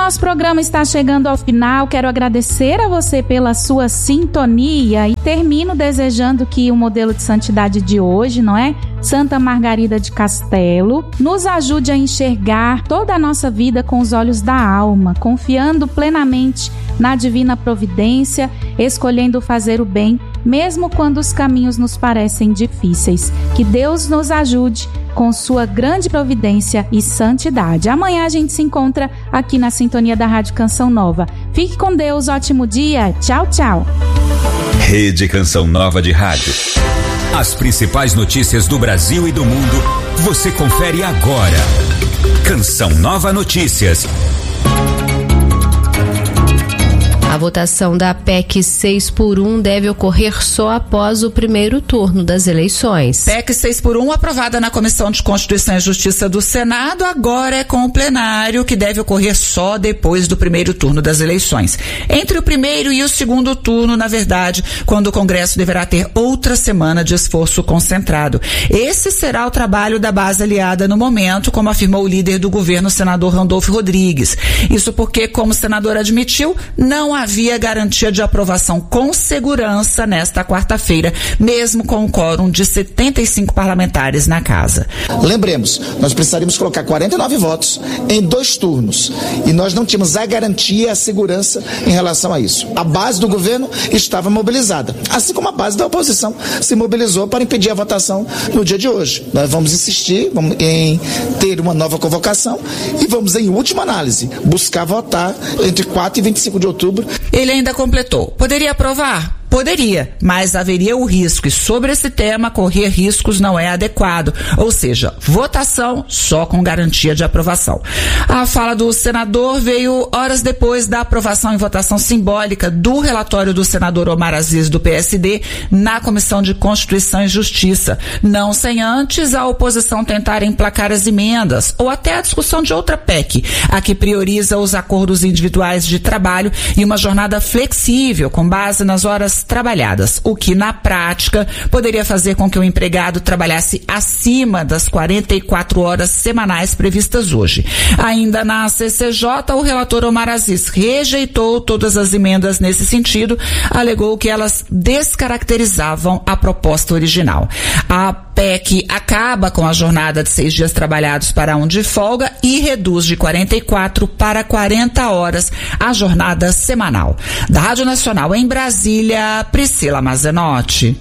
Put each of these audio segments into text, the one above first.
nosso programa está chegando ao final. Quero agradecer a você pela sua sintonia e termino desejando que o modelo de santidade de hoje, não é? Santa Margarida de Castelo, nos ajude a enxergar toda a nossa vida com os olhos da alma, confiando plenamente na divina providência, escolhendo fazer o bem, mesmo quando os caminhos nos parecem difíceis. Que Deus nos ajude com sua grande providência e santidade. Amanhã a gente se encontra aqui na sintonia da Rádio Canção Nova. Fique com Deus, ótimo dia. Tchau, tchau. Rede Canção Nova de Rádio. As principais notícias do Brasil e do mundo, você confere agora. Canção Nova Notícias. A votação da PEC 6x1 deve ocorrer só após o primeiro turno das eleições. PEC 6x1, aprovada na Comissão de Constituição e Justiça do Senado, agora é com o plenário, que deve ocorrer só depois do primeiro turno das eleições. Entre o primeiro e o segundo turno, na verdade, quando o Congresso deverá ter outra semana de esforço concentrado. Esse será o trabalho da base aliada no momento, como afirmou o líder do governo, o senador Randolfo Rodrigues. Isso porque, como o senador admitiu, não havia garantia de aprovação com segurança nesta quarta-feira, mesmo com um quórum de 75 parlamentares na casa. Lembremos, nós precisaríamos colocar 49 votos em 2 turnos e nós não tínhamos a garantia e a segurança em relação a isso. A base do governo estava mobilizada, assim como a base da oposição se mobilizou para impedir a votação no dia de hoje. Nós vamos insistir em ter uma nova convocação e vamos, em última análise, buscar votar entre 4 e 25 de outubro. Ele ainda completou: poderia aprovar? Poderia, mas haveria o risco, e sobre esse tema, correr riscos não é adequado, ou seja, votação só com garantia de aprovação. A fala do senador veio horas depois da aprovação em votação simbólica do relatório do senador Omar Aziz, do PSD, na Comissão de Constituição e Justiça, não sem antes a oposição tentar emplacar as emendas, ou até a discussão de outra PEC, a que prioriza os acordos individuais de trabalho e uma jornada flexível, com base nas horas trabalhadas, o que na prática poderia fazer com que o empregado trabalhasse acima das 44 horas semanais previstas hoje. Ainda na CCJ, o relator Omar Aziz rejeitou todas as emendas nesse sentido, alegou que elas descaracterizavam a proposta original. A PEC acaba com a jornada de 6 dias trabalhados para 1 de folga e reduz de 44 para 40 horas a jornada semanal. Da Rádio Nacional em Brasília, Priscila Mazenotti.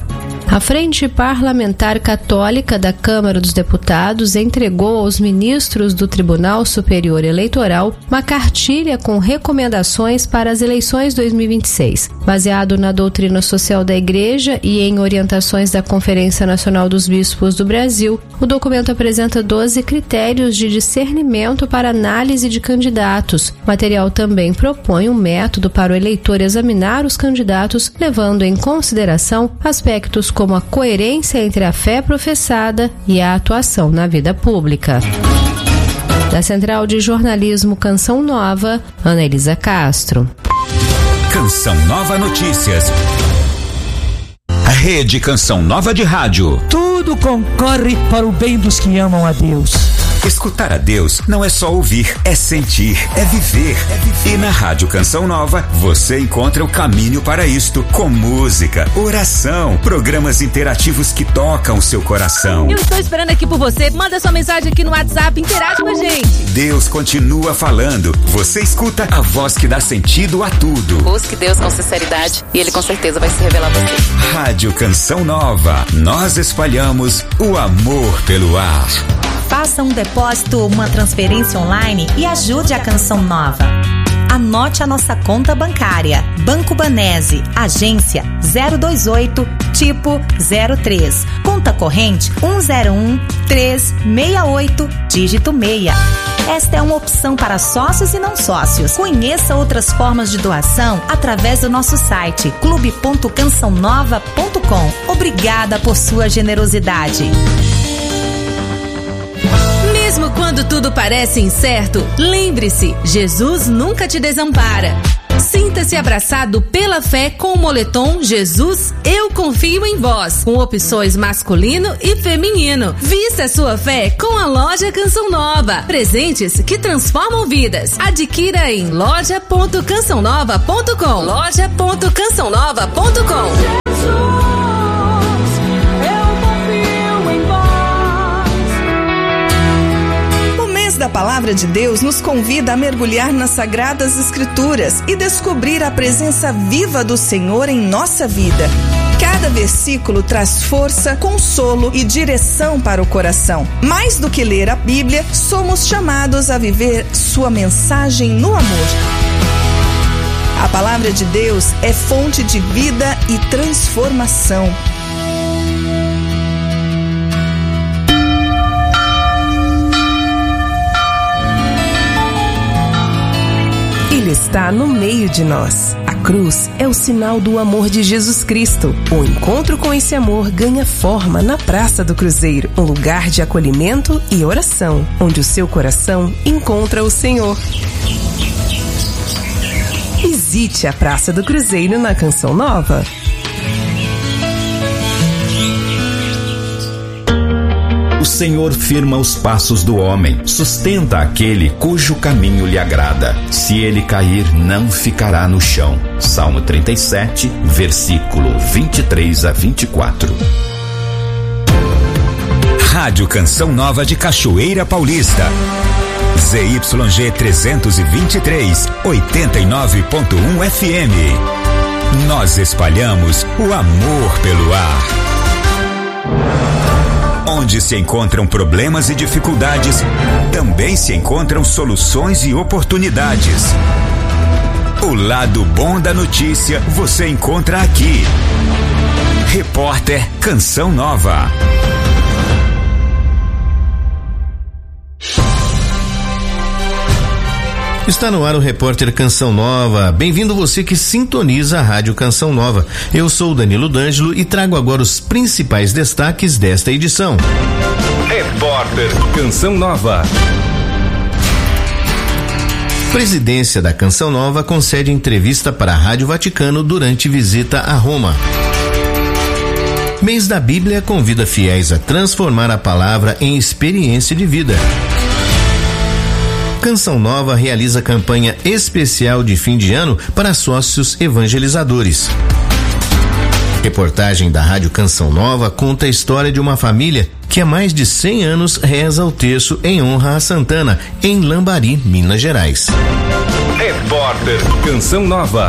A Frente Parlamentar Católica da Câmara dos Deputados entregou aos ministros do Tribunal Superior Eleitoral uma cartilha com recomendações para as eleições 2026. Baseado na doutrina social da Igreja e em orientações da Conferência Nacional dos Bispos do Brasil, o documento apresenta 12 critérios de discernimento para análise de candidatos. O material também propõe um método para o eleitor examinar os candidatos, levando em consideração aspectos como a coerência entre a fé professada e a atuação na vida pública. Da Central de Jornalismo Canção Nova, Ana Elisa Castro. Canção Nova Notícias. A Rede Canção Nova de Rádio. Tudo concorre para o bem dos que amam a Deus. Escutar a Deus não é só ouvir, é sentir, é viver. E na Rádio Canção Nova, você encontra o caminho para isto, com música, oração, programas interativos que tocam o seu coração. Eu estou esperando aqui por você. Manda sua mensagem aqui no WhatsApp, interage com a gente. Deus continua falando. Você escuta a voz que dá sentido a tudo. Busque Deus com sinceridade e Ele com certeza vai se revelar a você. Rádio Canção Nova. Nós espalhamos o amor pelo ar. Faça um depósito, uma transferência online e ajude a Canção Nova. Anote a nossa conta bancária. Banco Banese, agência 028, tipo 03. Conta corrente 101368, dígito 6. Esta é uma opção para sócios e não sócios. Conheça outras formas de doação através do nosso site clube.cançãonova.com. Obrigada por sua generosidade. Mesmo quando tudo parece incerto, lembre-se, Jesus nunca te desampara. Sinta-se abraçado pela fé com o moletom Jesus, Eu Confio em Vós, com opções masculino e feminino. Vista a sua fé com a loja Canção Nova. Presentes que transformam vidas. Adquira em loja.cançãonova.com. loja.cançãonova.com. Da Palavra de Deus nos convida a mergulhar nas Sagradas Escrituras e descobrir a presença viva do Senhor em nossa vida. Cada versículo traz força, consolo e direção para o coração. Mais do que ler a Bíblia, somos chamados a viver sua mensagem no amor. A Palavra de Deus é fonte de vida e transformação. Ele está no meio de nós. A cruz é o sinal do amor de Jesus Cristo. O encontro com esse amor ganha forma na Praça do Cruzeiro, um lugar de acolhimento e oração, onde o seu coração encontra o Senhor. Visite a Praça do Cruzeiro na Canção Nova. O Senhor firma os passos do homem, sustenta aquele cujo caminho lhe agrada. Se ele cair, não ficará no chão. Salmo 37, versículo 23 a 24. Rádio Canção Nova de Cachoeira Paulista. ZYG 323, 89.1 FM. Nós espalhamos o amor pelo ar. Onde se encontram problemas e dificuldades, também se encontram soluções e oportunidades. O lado bom da notícia você encontra aqui. Repórter Canção Nova. Está no ar o Repórter Canção Nova. Bem-vindo você que sintoniza a Rádio Canção Nova. Eu sou o Danilo D'Angelo e trago agora os principais destaques desta edição. Repórter Canção Nova. Presidência da Canção Nova concede entrevista para a Rádio Vaticano durante visita a Roma. Mês da Bíblia convida fiéis a transformar a palavra em experiência de vida. Canção Nova realiza campanha especial de fim de ano para sócios evangelizadores. Reportagem da Rádio Canção Nova conta a história de uma família que há mais de 100 anos reza o terço em honra a Santana, em Lambari, Minas Gerais. Repórter Canção Nova.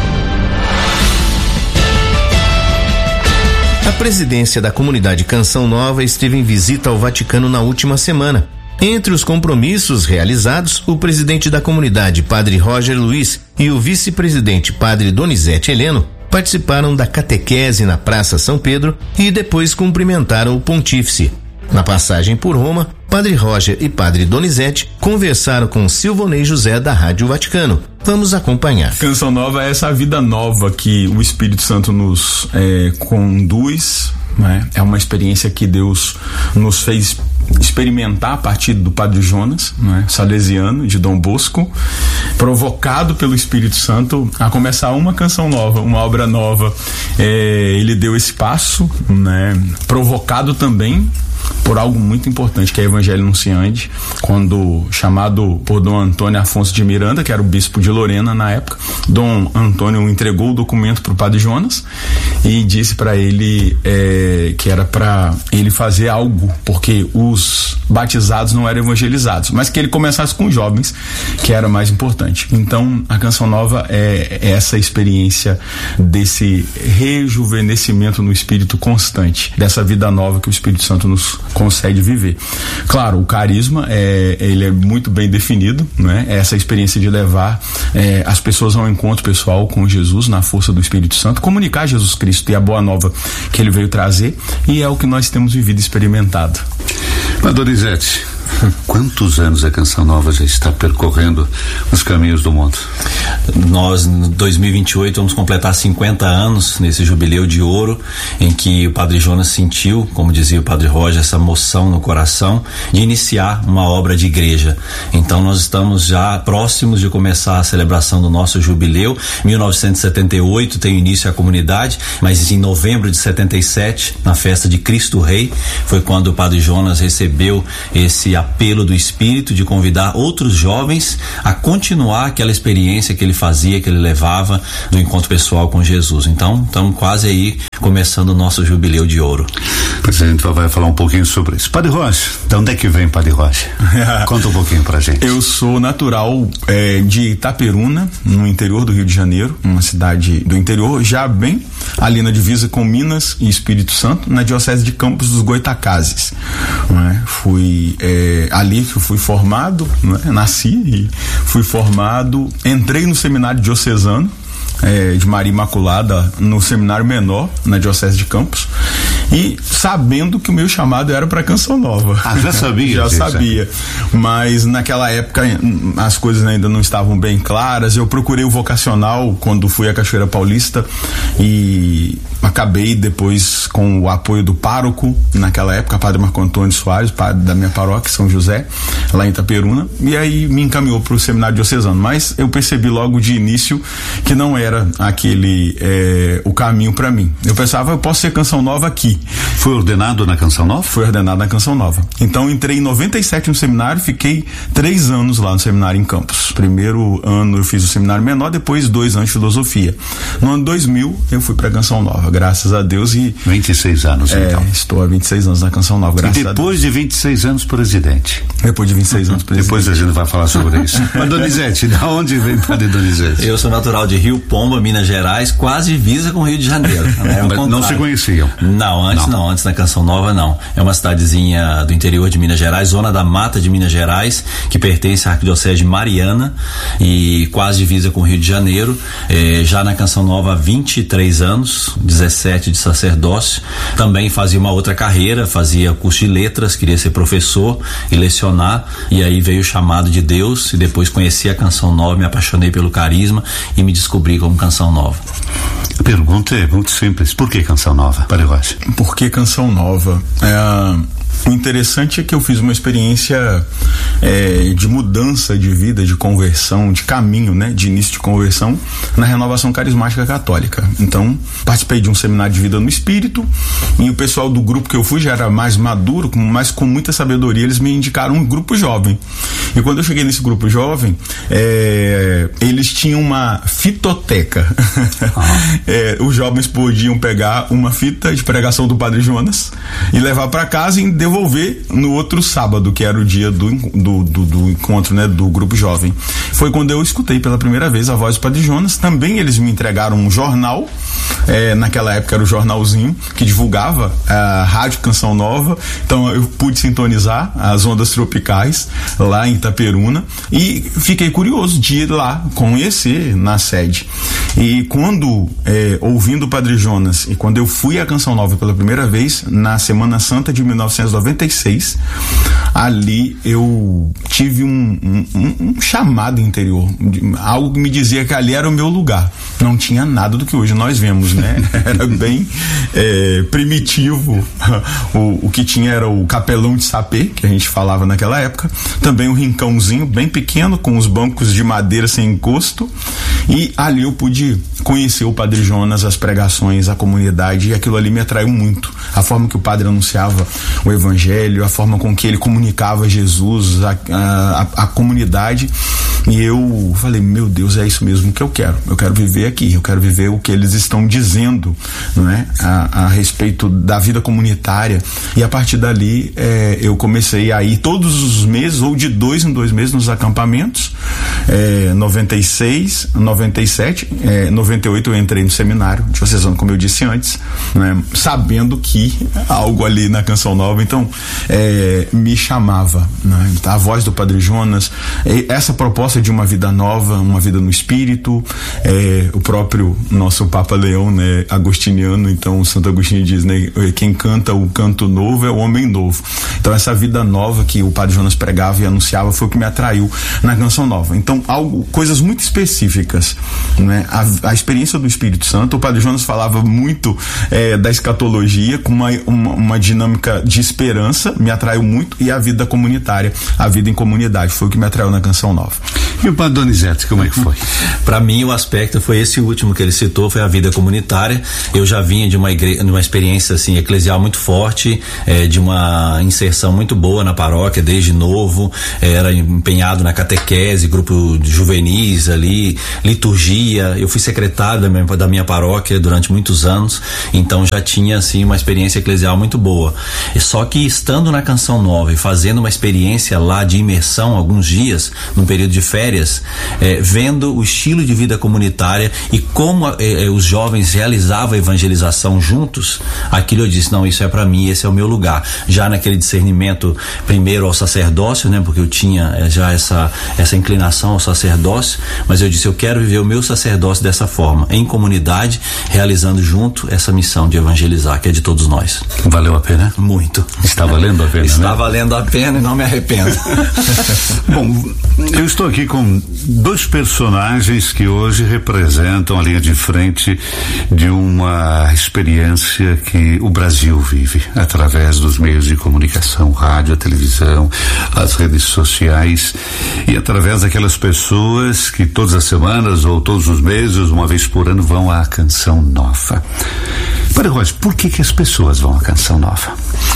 A presidência da comunidade Canção Nova esteve em visita ao Vaticano na última semana. Entre os compromissos realizados, o presidente da comunidade, Padre Roger Luiz, e o vice-presidente, Padre Donizete Heleno, participaram da catequese na Praça São Pedro e depois cumprimentaram o pontífice. Na passagem por Roma, Padre Roger e Padre Donizete conversaram com Silvonei José da Rádio Vaticano. Vamos acompanhar. Canção Nova é essa vida nova que o Espírito Santo nos conduz, né? É uma experiência que Deus nos fez experimentar a partir do Padre Jonas, né, salesiano, de Dom Bosco, provocado pelo Espírito Santo a começar uma canção nova, uma obra nova. Ele deu esse passo, né, provocado também por algo muito importante, que é o Evangelho Anunciante, quando chamado por Dom Antônio Afonso de Miranda, que era o bispo de Lorena na época. Dom Antônio entregou o documento para o Padre Jonas e disse para ele que era para ele fazer algo, porque os batizados não eram evangelizados, mas que ele começasse com os jovens, que era mais importante. Então a Canção Nova é essa experiência desse rejuvenescimento no espírito constante, dessa vida nova que o Espírito Santo nos concede viver. Claro, o carisma ele é muito bem definido, né? É essa experiência de levar as pessoas ao encontro pessoal com Jesus na força do Espírito Santo, comunicar Jesus Cristo e a boa nova que ele veio trazer, e é o que nós temos vivido e experimentado. Padre Donizete, Quantos anos a Canção Nova já está percorrendo os caminhos do mundo? Nós, em 2028, vamos completar 50 anos nesse jubileu de ouro, em que o Padre Jonas sentiu, como dizia o Padre Roger, essa moção no coração de iniciar uma obra de igreja. Então nós estamos já próximos de começar a celebração do nosso jubileu. 1978 tem início a comunidade, mas em novembro de 77, na festa de Cristo Rei, foi quando o Padre Jonas recebeu esse apelo do Espírito de convidar outros jovens a continuar aquela experiência que ele fazia, que ele levava do encontro pessoal com Jesus. Então, estamos quase aí começando o nosso jubileu de ouro. Pois a gente vai falar um pouquinho sobre isso. Padre Roger, de onde é que vem Padre Roger? Conta um pouquinho pra gente. Eu sou natural de Itaperuna, no interior do Rio de Janeiro, uma cidade do interior, já bem ali na divisa com Minas e Espírito Santo, na diocese de Campos dos Goitacazes. Fui ali que eu fui formado, nasci e fui formado, entrei no seminário diocesano de Maria Imaculada, no seminário menor, na diocese de Campos, e sabendo que o meu chamado era para Canção Nova. Já sabia? Já sabia, mas naquela época as coisas ainda não estavam bem claras. Eu procurei o vocacional quando fui à Cachoeira Paulista e acabei depois com o apoio do pároco, naquela época, Padre Marco Antônio Soares, padre da minha paróquia, São José, lá em Itaperuna, e aí me encaminhou para o seminário diocesano, mas eu percebi logo de início que não era aquele o caminho para mim. Eu pensava, eu posso ser Canção Nova aqui. Foi ordenado na Canção Nova? Foi ordenado na Canção Nova. Então entrei em 97 no seminário, fiquei 3 anos lá no seminário em Campos. Primeiro ano eu fiz o seminário menor, depois 2 anos de filosofia. No ano 2000 eu fui pra Canção Nova, graças a Deus. E 26 anos então. Estou há 26 anos na Canção Nova, graças a Deus. E depois de 26 anos presidente. Depois de 26 anos presidente. Depois a gente vai falar sobre isso. Mas Donizete, de onde vem Padre Donizete? Eu sou natural de Rio Pomba, Minas Gerais, quase divisa com o Rio de Janeiro. Mas não se conheciam? Não, antes na Canção Nova não. É uma cidadezinha do interior de Minas Gerais, zona da mata de Minas Gerais, que pertence à Arquidiocese de Mariana e quase divisa com o Rio de Janeiro. Já na Canção Nova há 23 anos, 17 de sacerdócio. Também fazia uma outra carreira, fazia curso de letras, queria ser professor e lecionar, e aí veio o chamado de Deus e depois conheci a Canção Nova, me apaixonei pelo carisma e me descobri como Canção Nova. A pergunta é muito simples. Por que Canção Nova, Padre Roger? Por que Canção Nova? O interessante é que eu fiz uma experiência de mudança de vida, de conversão, de caminho, de início de conversão na Renovação Carismática Católica. Então, participei de um seminário de vida no Espírito e o pessoal do grupo que eu fui já era mais maduro, mas com muita sabedoria, eles me indicaram um grupo jovem. E quando eu cheguei nesse grupo jovem, eles tinham uma fitoteca. Os jovens podiam pegar uma fita de pregação do Padre Jonas e levar para casa e devolver no outro sábado, que era o dia do encontro, do grupo jovem. Foi quando eu escutei pela primeira vez a voz do Padre Jonas. Também eles me entregaram um jornal, naquela época era o jornalzinho que divulgava a Rádio Canção Nova, então eu pude sintonizar as ondas tropicais lá em Itaperuna e fiquei curioso de ir lá conhecer na sede. E quando ouvindo o Padre Jonas e quando eu fui à Canção Nova pela primeira vez na Semana Santa de 1996, ali eu tive um chamado interior, algo que me dizia que ali era o meu lugar. Não tinha nada do que hoje nós vemos, era bem primitivo. O que tinha era o capelão de sapê, que a gente falava naquela época, também um rincãozinho bem pequeno com os bancos de madeira sem encosto, e ali eu pude conhecer o Padre Jonas, as pregações, a comunidade, e aquilo ali me atraiu muito. A forma que o padre anunciava o evangelho, a forma com que ele comunicava Jesus, a comunidade, e eu falei, meu Deus, é isso mesmo que eu quero viver aqui, eu quero viver o que eles estão dizendo, a respeito da vida comunitária. E a partir dali eu comecei a ir todos os meses, ou de 2 em 2 meses, nos acampamentos. 96, 97, 98 eu entrei no seminário diocesano, como eu disse antes, né, sabendo que algo ali na Canção Nova, então me chamava, né, a voz do Padre Jonas, essa proposta de uma vida nova, uma vida no Espírito, o próprio nosso Papa Leão, né, agostiniano, então o Santo Agostinho diz, né, quem canta o canto novo é o homem novo. Então essa vida nova que o Padre Jonas pregava e anunciava foi o que me atraiu na Canção Nova. Então coisas muito específicas, né? A experiência do Espírito Santo, o Padre Jonas falava muito da escatologia com uma dinâmica de esperança, me atraiu muito, e a vida comunitária, a vida em comunidade, foi o que me atraiu na Canção Nova. E o Padre Donizete, como é que foi? Para mim o aspecto foi esse último que ele citou, foi a vida comunitária. Eu já vinha de uma experiência assim eclesial muito forte, de uma inserção muito boa na paróquia desde novo, era empenhado na catequese, grupo de juvenis ali, liturgia. Eu fui secretário da minha paróquia durante muitos anos, então já tinha assim uma experiência eclesial muito boa. Só que estando na Canção Nova e fazendo uma experiência lá de imersão alguns dias, num período de férias, vendo o estilo de vida comunitária e como os jovens realizavam a evangelização juntos, aquilo eu disse, não, isso é para mim, esse é o meu lugar. Já naquele discernimento primeiro ao sacerdócio, né, porque eu tinha já essa inclinação ao sacerdócio, mas eu disse, eu quero viver o meu sacerdócio dessa forma, em comunidade, realizando junto essa missão de evangelizar, que é de todos nós. Valeu a pena? Muito. Está valendo a pena, Está valendo a pena e não me arrependo. Bom, eu estou aqui com dois personagens que hoje representam a linha de frente de uma experiência que o Brasil vive através dos meios de comunicação, rádio, a televisão, as redes sociais, e através daquelas pessoas que todas as semanas ou todos os meses, uma vez por ano, vão à Canção Nova. Padre Rocha, por que as pessoas vão à Canção Nova?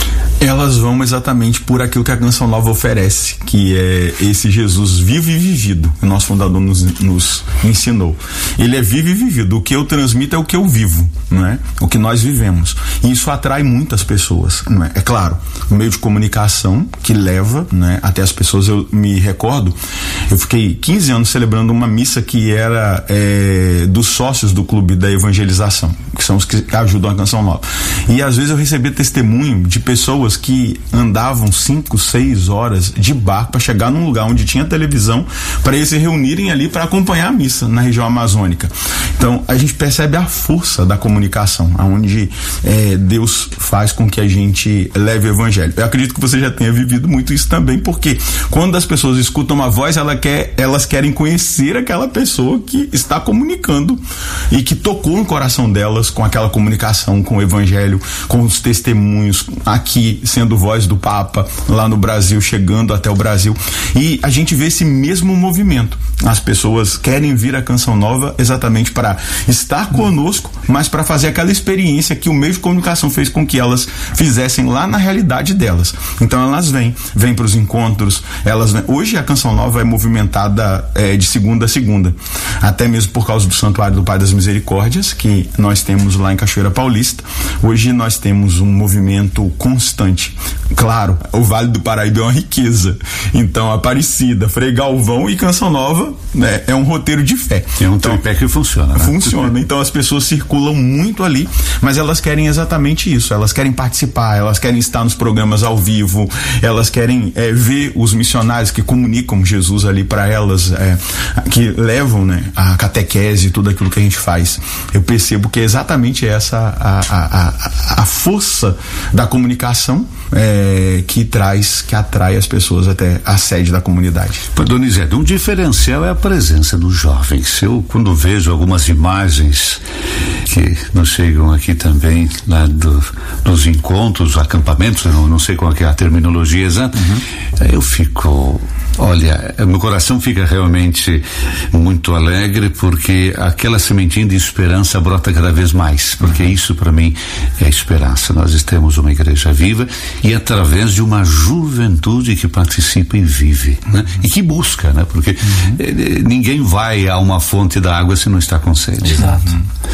Elas vão exatamente por aquilo que a Canção Nova oferece, que é esse Jesus vivo e vivido, que o nosso fundador nos ensinou. Ele é vivo e vivido. O que eu transmito é o que eu vivo, não é? O que nós vivemos. E isso atrai muitas pessoas, não é? É claro, o meio de comunicação que leva, né, até as pessoas. Eu me recordo, eu fiquei 15 anos celebrando uma missa que era dos sócios do Clube da Evangelização, que são os que ajudam a Canção Nova. E às vezes eu recebia testemunho de pessoas que andavam 5, 6 horas de barco para chegar num lugar onde tinha televisão, para eles se reunirem ali para acompanhar a missa na região amazônica. Então a gente percebe a força da comunicação, aonde Deus faz com que a gente leve o evangelho. Eu acredito que você já tenha vivido muito isso também, porque quando as pessoas escutam uma voz, elas querem conhecer aquela pessoa que está comunicando e que tocou no coração delas com aquela comunicação, com o evangelho, com os testemunhos, aqui sendo voz do Papa, lá no Brasil, chegando até o Brasil. E a gente vê esse mesmo movimento. As pessoas querem vir à Canção Nova exatamente para estar conosco, mas para fazer aquela experiência que o meio de comunicação fez com que elas fizessem lá na realidade delas. Então elas vêm para os encontros, hoje a Canção Nova é movimentada de segunda a segunda, até mesmo por causa do Santuário do Pai das Misericórdias, que nós temos lá em Cachoeira Paulista. Hoje nós temos um movimento constante. Claro, o Vale do Paraíba é uma riqueza. Então, Aparecida, Frei Galvão e Canção Nova, né, é um roteiro de fé. É um tripé que funciona, né? Funciona. Então, as pessoas circulam muito ali, mas elas querem exatamente isso. Elas querem participar, elas querem estar nos programas ao vivo, elas querem ver os missionários que comunicam Jesus ali para elas, que levam, né, a catequese e tudo aquilo que a gente faz. Eu percebo que é exatamente essa a força da comunicação que atrai as pessoas até a sede da comunidade. Donizete, um diferencial é a presença dos jovens. Eu, quando vejo algumas imagens que nos chegam aqui também, lá dos encontros, acampamentos, eu não sei qual que é a terminologia exata, eu fico... Olha, meu coração fica realmente muito alegre, porque aquela sementinha de esperança brota cada vez mais, porque isso para mim é esperança. Nós temos uma igreja viva e através de uma juventude que participa e vive, né? E que busca, né? Porque ninguém vai a uma fonte da água se não está com sede. Exato. A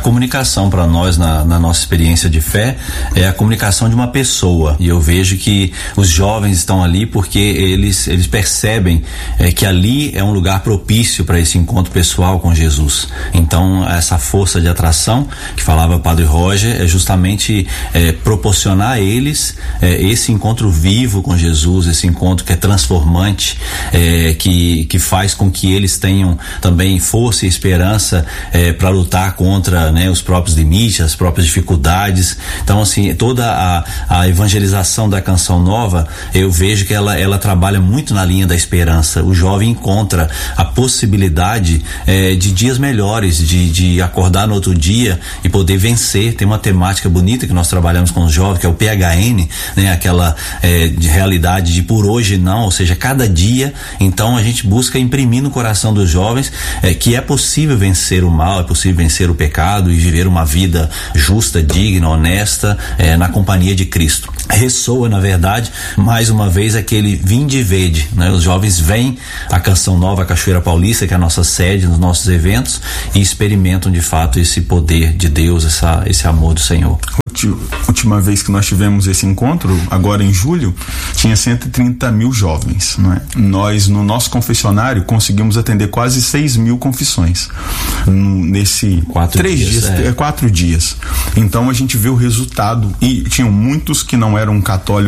comunicação para nós, na nossa experiência de fé, é a comunicação de uma pessoa. E eu vejo que os jovens estão ali porque eles percebem que ali é um lugar propício para esse encontro pessoal com Jesus. Então, essa força de atração que falava o Padre Roger é justamente proporcionar a eles esse encontro vivo com Jesus, esse encontro que é transformante, que faz com que eles tenham também força e esperança para lutar contra, né, os próprios limites, as próprias dificuldades. Então, assim, toda a evangelização da Canção Nova, eu vejo que ela trabalha muito na linha da esperança. O jovem encontra a possibilidade de dias melhores, de acordar no outro dia e poder vencer. Tem uma temática bonita que nós trabalhamos com os jovens, que é o PHN, né, aquela de realidade de por hoje não, ou seja, cada dia. Então a gente busca imprimir no coração dos jovens que é possível vencer o mal, é possível vencer o pecado e viver uma vida justa, digna, honesta, na companhia de Cristo. Ressoa, na verdade, mais uma vez aquele vinde e vede, né? Os jovens vêm à Canção Nova, a Cachoeira Paulista, que é a nossa sede nos nossos eventos, e experimentam de fato esse poder de Deus, esse amor do Senhor. Última vez que nós tivemos esse encontro, agora em julho, tinha 130 mil jovens, não é? Nós, no nosso confessionário, conseguimos atender quase 6.000 confissões nesse 4 dias. Então a gente vê o resultado, e tinham muitos que não eram católicos